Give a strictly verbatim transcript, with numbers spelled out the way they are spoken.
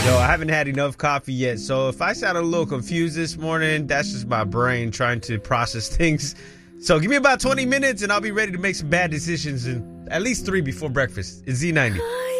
Yo, I haven't had enough coffee yet, so if I sound a little confused this morning, that's just my brain trying to process things. So give me about twenty minutes and I'll be ready to make some bad decisions, and at least three before breakfast. It's Z ninety.